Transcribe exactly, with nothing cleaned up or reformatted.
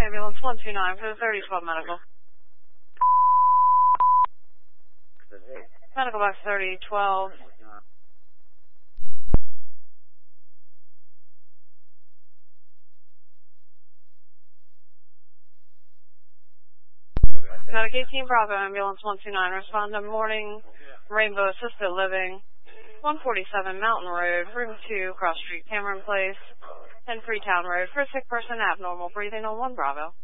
Ambulance one two nine for the thirty twelve medical. Medical box thirty twelve. Medic eighteen Bravo, Ambulance one two nine, respond to Morning Rainbow Assisted Living, one forty-seven Mountain Road, Room two, Cross Street, Cameron Place, and Freetown Road for a sick person, abnormal breathing on one Bravo.